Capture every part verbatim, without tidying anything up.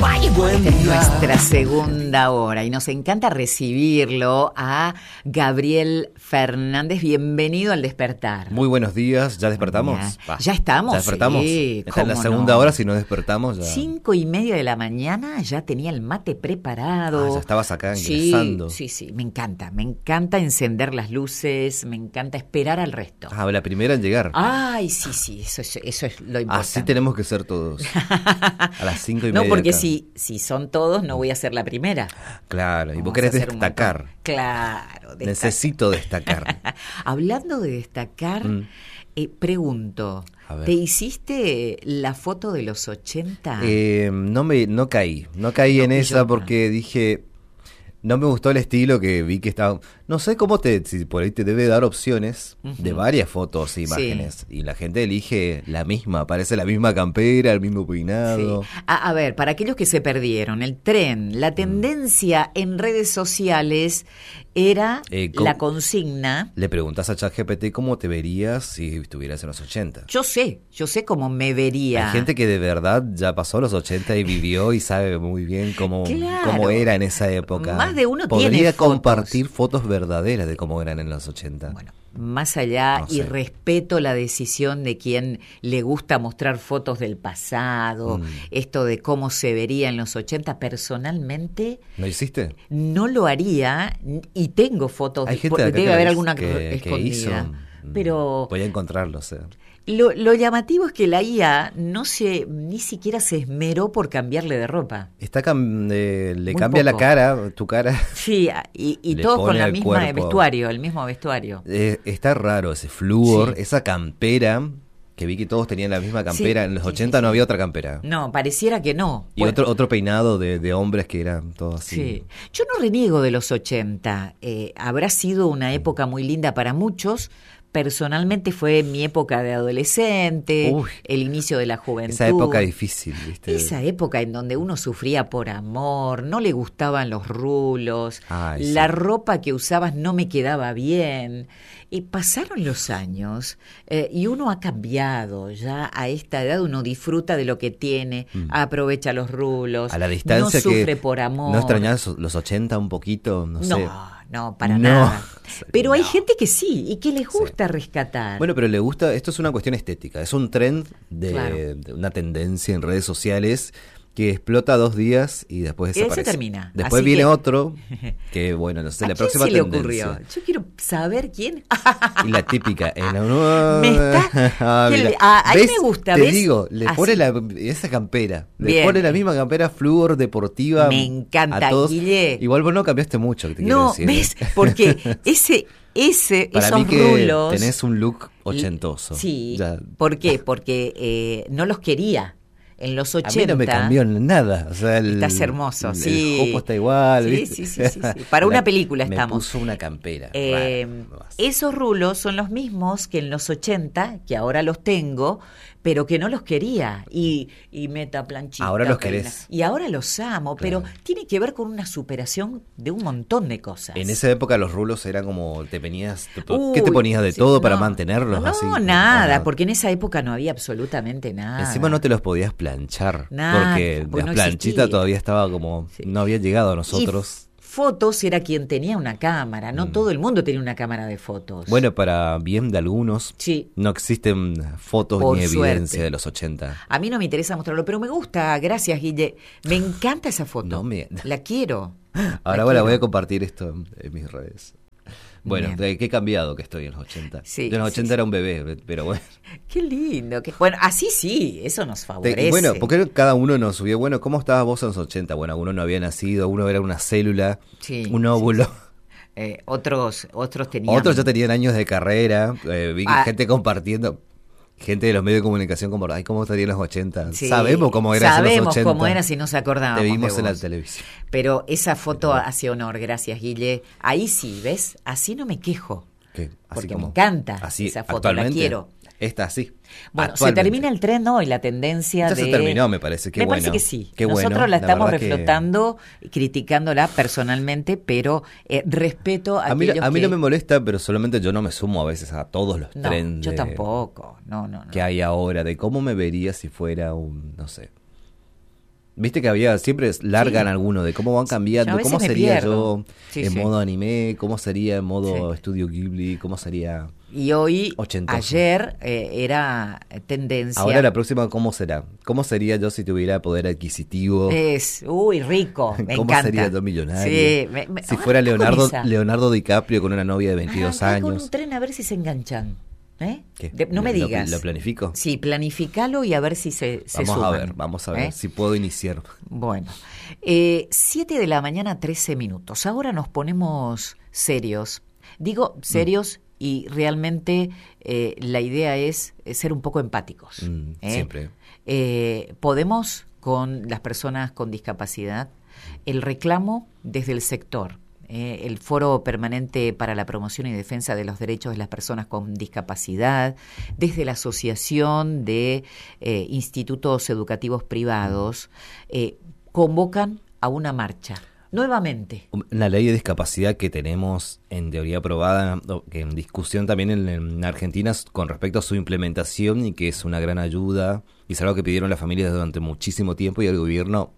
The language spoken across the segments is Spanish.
Esta es nuestra segunda hora y nos encanta recibirlo a Gabriel Fernández. Bienvenido al Despertar. Muy buenos días, ¿ya despertamos? Ya, ya estamos. ¿Ya despertamos? Sí, Esta es la segunda no? hora, si no despertamos ya... Cinco y media de la mañana ya tenía el mate preparado. Ah, ya estabas acá sí, ingresando. Sí, sí, me encanta. Me encanta encender las luces, me encanta esperar al resto. Ah, la primera en llegar. Ay, sí, sí, eso es, eso es lo importante. Así tenemos que ser todos. A las cinco y no, media. No, porque acá. si, si son todos, no voy a ser la primera. Claro, y Vamos vos querés a hacer un destacar. montón. Claro. Destacar. Necesito destacar. Hablando de destacar, mm. eh, pregunto, ¿te hiciste la foto de los ochenta? Eh, no me, no caí, no caí no, en esa porque no. dije... No me gustó el estilo que vi que estaba... No sé cómo te... Si por ahí te debe dar opciones uh-huh. de varias fotos e imágenes. Sí. Y la gente elige la misma. Parece la misma campera, el mismo peinado. Sí. A, a ver, para aquellos que se perdieron, el tren, la tendencia mm. en redes sociales era eh, la consigna... Le preguntas a ChatGPT cómo te verías si estuvieras en los ochenta. Yo sé, yo sé cómo me vería. Hay gente que de verdad ya pasó los ochenta y vivió y sabe muy bien cómo, claro. cómo era en esa época. Más de uno Podría tiene compartir fotos. fotos verdaderas de cómo eran en los ochenta. Bueno, más allá, no sé. Y respeto la decisión de quien le gusta mostrar fotos del pasado, mm. esto de cómo se vería en los ochenta, personalmente... ¿Lo hiciste? No lo haría y tengo fotos, Hay gente porque de debe haber alguna que, escondida. Que hizo, pero voy a encontrarlo, o sea. Lo, lo llamativo es que la I A no se ni siquiera se esmeró por cambiarle de ropa. Está cam- eh, le Muy cambia poco. la cara, tu cara. Sí, y, y todos con la misma vestuario, el mismo vestuario. Eh, está raro ese flúor, sí. esa campera, que vi que todos tenían la misma campera. Sí, en los sí, ochenta sí, no sí. había otra campera. No, pareciera que no. Y bueno. otro otro peinado de, de hombres que eran todos así. Sí. Yo no reniego de los ochenta. Eh, habrá sido una época muy linda para muchos. Personalmente fue mi época de adolescente, Uy, el inicio de la juventud. Esa época difícil, ¿viste? Esa época en donde uno sufría por amor, no le gustaban los rulos, Ay, la sí. ropa que usabas no me quedaba bien. Y pasaron los años eh, y uno ha cambiado. Ya a esta edad uno disfruta de lo que tiene, mm. aprovecha los rulos, a la distancia no sufre que por amor. ¿No extrañás los ochenta un poquito? No, no sé. No, para no. nada. Pero no. hay gente que sí, y que les gusta sí. rescatar. Bueno, pero le gusta, esto es una cuestión estética, es un trend de, claro. de una tendencia en redes sociales que explota dos días y después y desaparece. se termina. Después Así viene que... otro, que bueno, no sé, ¿A la quién próxima se le tendencia. ocurrió? Yo quiero saber quién. Y la típica. En la... Me está... ah, le... ah, a mí me gusta, Te ¿ves? digo, le Así. pone la, esa campera. Le Bien. pone la misma campera flúor deportiva. Me encanta, a todos. Guille. Igual vos no cambiaste mucho, que te No, quiero decir. ¿ves? Porque ese... Ese, Para esos mí que rulos, tenés un look ochentoso. Sí. Ya. ¿Por qué? Porque eh, no los quería. En los ochenta. A mí no me cambió nada. O sea, el, estás hermoso, el, sí. El jopo está igual. Sí, ¿viste? sí, sí, sí, sí. Para una La, película me estamos. Me puso una campera. Eh, rara, esos rulos son los mismos que en los ochenta, que ahora los tengo, pero que no los quería. Y, y meta planchita. Ahora los peina. querés. Y ahora los amo, claro. pero tiene que ver con una superación de un montón de cosas. En esa época los rulos eran como, te ponías, te, Uy, ¿qué te ponías de sí, todo no, para mantenerlos no, así? No, nada, no. porque en esa época no había absolutamente nada. Encima no te los podías planchar, nada, porque pues la no planchita existía. todavía estaba como, sí. no había llegado a nosotros. Y fotos era quien tenía una cámara, no mm. todo el mundo tenía una cámara de fotos. Bueno, para bien de algunos, sí. no existen fotos Por ni suerte. evidencia de los ochenta. A mí no me interesa mostrarlo, pero me gusta, gracias Guille. Me encanta esa foto, no me... la quiero. Ahora la bueno, quiero. voy a compartir esto en mis redes. Bueno, de qué cambiado que estoy en los ochenta. Sí, de los sí, ochenta sí. era un bebé, pero bueno. Qué lindo. Qué... Bueno, así sí, eso nos favorece. Te, bueno, porque cada uno nos subió, bueno, ¿cómo estabas vos en los ochenta? Bueno, uno no había nacido, uno era una célula, sí, un óvulo. Sí, sí. Eh, otros, otros tenían... Otros ya tenían años de carrera, eh, vi ah. gente compartiendo... Gente de los medios de comunicación como, ay, ¿cómo estarían los ochenta? Sí, Sabemos cómo era sabemos en los ochenta. cómo era si no se acordábamos. Te vimos de en la vos. televisión. Pero esa foto Pero... hace honor, gracias Guille. Ahí sí, ¿ves? Así no me quejo. ¿Qué? Así porque como, me encanta así, esa foto, la quiero. Esta así. Bueno, se termina el tren hoy, la tendencia ya de... se terminó, me parece. Qué me bueno. parece que sí. Qué Nosotros bueno, la estamos la reflotando, que... criticándola personalmente, pero eh, respeto a, a mí, aquellos a mí que... no me molesta, pero solamente yo no me sumo a veces a todos los no, trends yo de... tampoco. No, no, no. que hay ahora, de cómo me vería si fuera un, no sé... Viste que había, siempre largan sí. alguno de cómo van cambiando, cómo sería yo sí, en sí. modo anime, cómo sería en modo sí. estudio Ghibli, cómo sería... Y hoy, ochentoso. ayer, eh, era tendencia... Ahora la próxima, ¿cómo será? ¿Cómo sería yo si tuviera poder adquisitivo? Es, uy, rico, me ¿Cómo encanta. sería yo millonario? Sí, me, me, si fuera Leonardo Leonardo DiCaprio con una novia de veintidós ah, años. Con un tren a ver si se enganchan. ¿Eh? De, no me lo, digas. ¿Lo planifico? Sí, planificalo y a ver si se, se Vamos suman. a ver, vamos a ver ¿Eh? si puedo iniciar. Bueno, eh, siete de la mañana, trece minutos. Ahora nos ponemos serios. Digo serios mm. y realmente eh, la idea es ser un poco empáticos. Mm, ¿eh? Siempre. Eh, podemos, con las personas con discapacidad, el reclamo desde el sector. Eh, el Foro Permanente para la Promoción y Defensa de los Derechos de las Personas con Discapacidad, desde la Asociación de eh, Institutos Educativos Privados, eh, convocan a una marcha. Nuevamente. La ley de discapacidad que tenemos en teoría aprobada, que en discusión también en, en Argentina con respecto a su implementación y que es una gran ayuda, y es algo que pidieron las familias durante muchísimo tiempo y el gobierno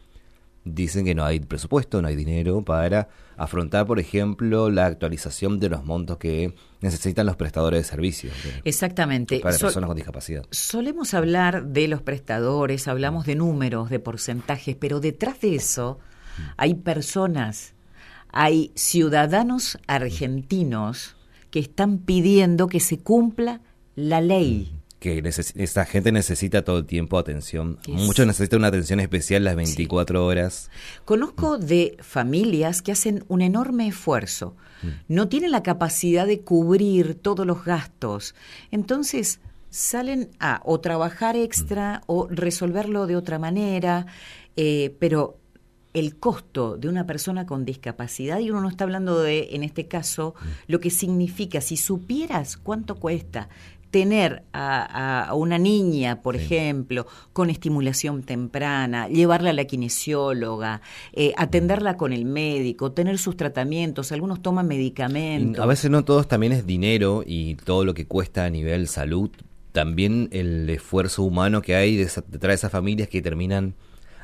dicen que no hay presupuesto, no hay dinero para afrontar, por ejemplo, la actualización de los montos que necesitan los prestadores de servicios. Exactamente. Para Sol- personas con discapacidad. Solemos hablar de los prestadores, hablamos de números, de porcentajes, pero detrás de eso hay personas, hay ciudadanos argentinos que están pidiendo que se cumpla la ley. Que neces- esa gente necesita todo el tiempo atención. Es... Muchos necesitan una atención especial las veinticuatro sí. horas. Conozco de familias que hacen un enorme esfuerzo. Mm. No tienen la capacidad de cubrir todos los gastos. Entonces salen a o trabajar extra mm. o resolverlo de otra manera. Eh, pero el costo de una persona con discapacidad, y uno no está hablando de, en este caso, mm. lo que significa, si supieras cuánto cuesta tener a, a una niña, por sí. ejemplo, con estimulación temprana, llevarla a la kinesióloga, eh, atenderla con el médico, tener sus tratamientos, algunos toman medicamentos. A veces no todos también es dinero y todo lo que cuesta a nivel salud, también el esfuerzo humano que hay detrás de esas familias que terminan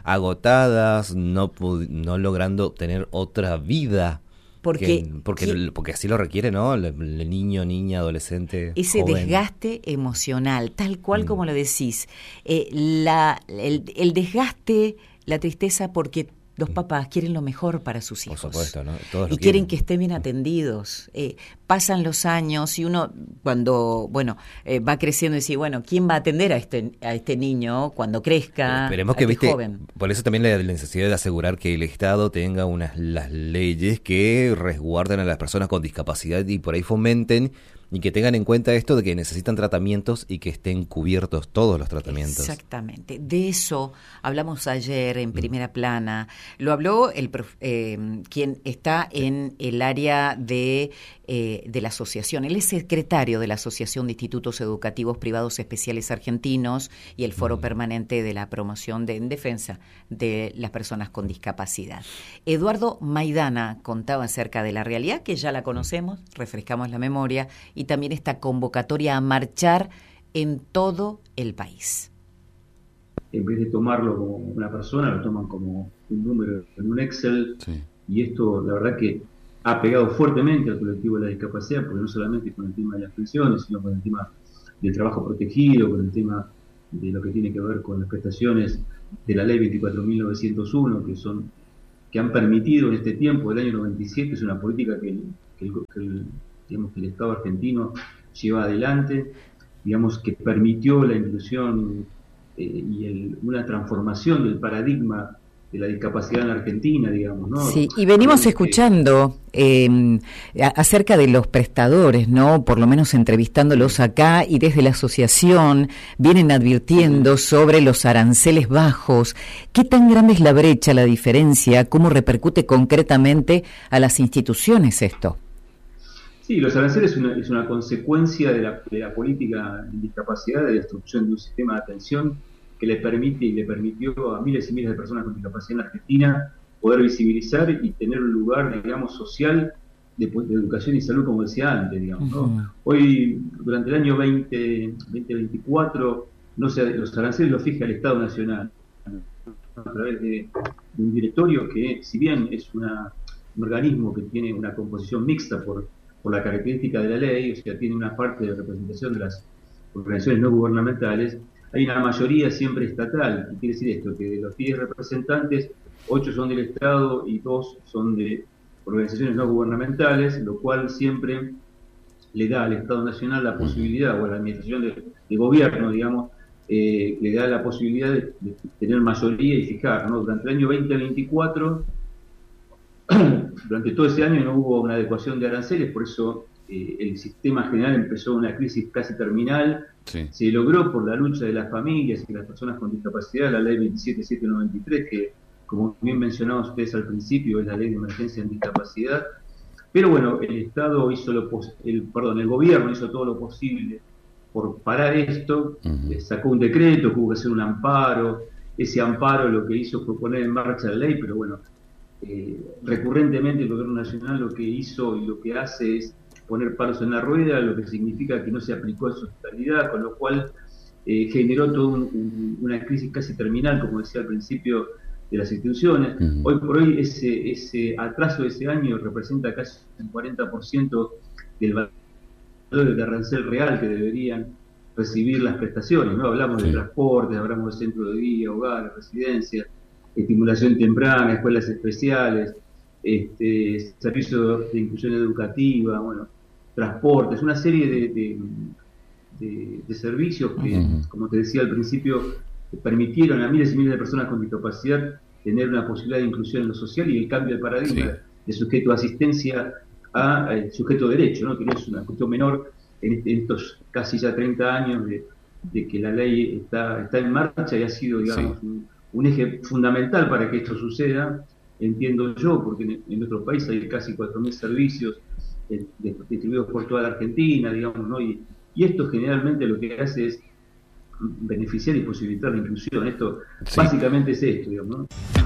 agotadas, no, no logrando tener otra vida. Porque, que, porque, que, porque así lo requiere, ¿no? El, el niño, niña, adolescente, ese joven. Desgaste emocional, tal cual mm. como lo decís. Eh, la, el, el desgaste, la tristeza, porque los papás quieren lo mejor para sus hijos. Por supuesto, ¿no? Todos y lo quieren. quieren que estén bien atendidos. Eh, pasan los años y uno, cuando bueno eh, va creciendo, dice, bueno, ¿quién va a atender a este a este niño cuando crezca? Esperemos que, viste, joven? Por eso también la, la necesidad de asegurar que el Estado tenga unas las leyes que resguarden a las personas con discapacidad y por ahí fomenten y que tengan en cuenta esto de que necesitan tratamientos y que estén cubiertos todos los tratamientos. Exactamente. De eso hablamos ayer en Primera Plana. Lo habló el eh, quien está en el área de, eh, de la asociación. Él es secretario de la Asociación de Institutos Educativos Privados Especiales Argentinos y el Foro mm. Permanente de la Promoción de, en Defensa de las Personas con Discapacidad. Eduardo Maidana contaba acerca de la realidad, que ya la conocemos, refrescamos la memoria, y también esta convocatoria a marchar en todo el país. En vez de tomarlo como una persona, lo toman como un número en un Excel, sí. Y esto la verdad que ha pegado fuertemente al colectivo de la discapacidad, porque no solamente con el tema de las pensiones, sino con el tema del trabajo protegido, con el tema de lo que tiene que ver con las prestaciones de la ley veinticuatro mil novecientos uno, que son que han permitido en este tiempo, el año noventa y siete, es una política que el, que el, que el digamos que el Estado argentino lleva adelante, digamos que permitió la inclusión eh, y el, una transformación del paradigma de la discapacidad en la Argentina, digamos, ¿no? Sí, y venimos que, escuchando eh, acerca de los prestadores, ¿no? Por lo menos entrevistándolos acá, y desde la asociación vienen advirtiendo sí. sobre los aranceles bajos. ¿Qué tan grande es la brecha, la diferencia? ¿Cómo repercute concretamente a las instituciones esto? Sí, los aranceles es una, es una consecuencia de la, de la política de discapacidad, de destrucción de un sistema de atención que le permite y le permitió a miles y miles de personas con discapacidad en la Argentina poder visibilizar y tener un lugar, digamos, social de, de educación y salud, como decía antes, digamos, ¿no? Uh-huh. Hoy, durante el año veinte veinticuatro, no sé, los aranceles los fija el Estado Nacional, a través de, de un directorio que, si bien es una, un organismo que tiene una composición mixta por, por la característica de la ley, o sea, tiene una parte de representación de las organizaciones no gubernamentales, hay una mayoría siempre estatal. ¿Qué quiere decir esto? Que de los diez representantes, ocho son del Estado y dos son de organizaciones no gubernamentales, lo cual siempre le da al Estado Nacional la posibilidad, o a la administración de, de gobierno, digamos, eh, le da la posibilidad de, de tener mayoría y fijar, ¿no? Durante el año veinte veinticuatro, durante todo ese año no hubo una adecuación de aranceles, por eso eh, el sistema general empezó una crisis casi terminal. Sí. Se logró por la lucha de las familias y las personas con discapacidad, la ley veintisiete mil setecientos noventa y tres, que, como bien mencionaban ustedes al principio, es la ley de emergencia en discapacidad. Pero bueno, el Estado hizo lo pos- el, perdón, el gobierno hizo todo lo posible por parar esto, uh-huh. eh, sacó un decreto, hubo que hacer un amparo, ese amparo lo que hizo fue poner en marcha la ley, pero bueno, eh, recurrentemente el gobierno nacional lo que hizo y lo que hace es poner palos en la rueda, lo que significa que no se aplicó en su totalidad, con lo cual eh, generó toda un, un, una crisis casi terminal, como decía al principio, de las instituciones. Uh-huh. Hoy por hoy ese, ese atraso de ese año representa casi un cuarenta por ciento del valor del arancel real que deberían recibir las prestaciones, ¿no? Hablamos sí. de transportes, hablamos de centros de día, hogares, residencias, estimulación temprana, escuelas especiales, este, servicios de inclusión educativa, bueno, transportes, una serie de, de, de, de servicios que, uh-huh. como te decía al principio, permitieron a miles y miles de personas con discapacidad tener una posibilidad de inclusión en lo social y el cambio de paradigma sí. de sujeto de asistencia a, a sujeto de derecho, ¿no? Que no es una cuestión menor en, en estos casi ya treinta años de, de que la ley está, está en marcha y ha sido, digamos, sí. un, un eje fundamental para que esto suceda, entiendo yo, porque en, en nuestro país hay casi cuatro mil servicios eh, distribuidos por toda la Argentina, digamos, ¿no? Y, y esto generalmente lo que hace es beneficiar y posibilitar la inclusión. Esto sí. básicamente es esto, digamos, ¿no?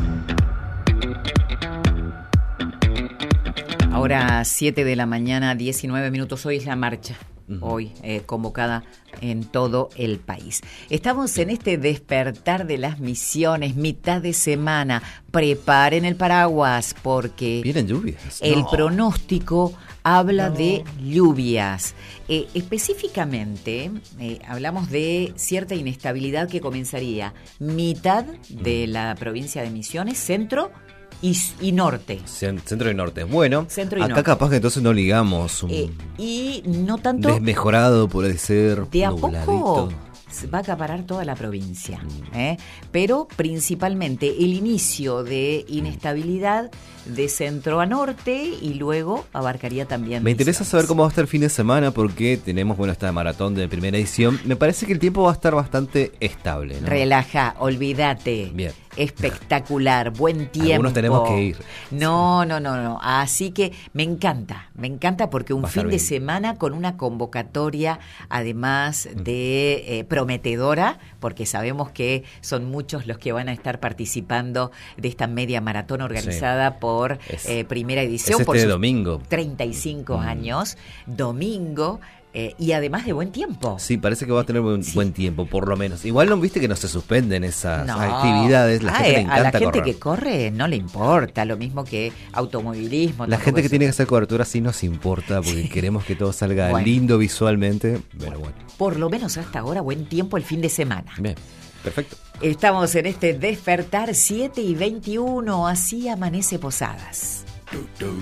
Ahora siete de la mañana, diecinueve minutos. Hoy es la marcha, uh-huh. hoy eh, convocada en todo el país. Estamos en este despertar de las misiones, mitad de semana. Preparen el paraguas porque vienen lluvias. El no. pronóstico habla no. de lluvias. Eh, específicamente, eh, hablamos de cierta inestabilidad que comenzaría mitad de la provincia de Misiones, centro y, y norte. Centro y norte. Bueno, centro y acá norte. Capaz que entonces no ligamos un eh, y no tanto desmejorado, puede ser de a nubladito. Poco va a acaparar toda la provincia, ¿eh? Pero principalmente el inicio de inestabilidad de centro a norte y luego abarcaría también. Me interesa Misiones. Saber cómo va a estar el fin de semana porque tenemos, bueno, esta maratón de primera edición. Me parece que el tiempo va a estar bastante estable, ¿no? Relaja, olvídate. Bien. Espectacular, buen tiempo. Algunos tenemos que ir. No, no, no, no. Así que me encanta, me encanta porque un fin de semana con una convocatoria, además de eh, prometedora, porque sabemos que son muchos los que van a estar participando de esta media maratón organizada sí. por es, eh, primera edición. Es este por sus domingo. treinta y cinco mm. años, domingo. Eh, y además de buen tiempo. Sí, parece que va a tener buen, sí. buen tiempo, por lo menos. Igual no viste que no se suspenden esas no. actividades. La Ay, gente le encanta a la gente correr. que corre no le importa, lo mismo que automovilismo. La gente que eso. tiene que hacer cobertura sí nos importa, porque sí. queremos que todo salga bueno. lindo visualmente. Pero bueno. Por lo menos hasta ahora, buen tiempo el fin de semana. Bien, perfecto. Estamos en este despertar siete y veintiuno, así amanece Posadas.